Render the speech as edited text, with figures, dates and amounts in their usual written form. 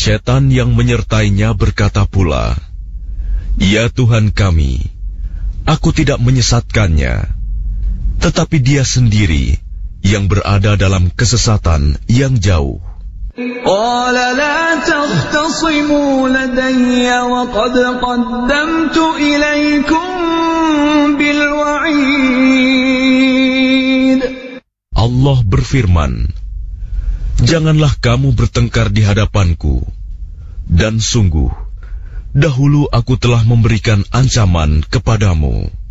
Setan yang menyertainya berkata pula, "Ya Tuhan kami, aku tidak menyesatkannya, tetapi dia sendiri yang berada dalam kesesatan yang jauh." قال لا تختصموا لدي وقد قدمت إليكم بالوعيد. Allah berfirman, "Janganlah kamu bertengkar di hadapanku, dan sungguh, dahulu aku telah memberikan ancaman kepadamu."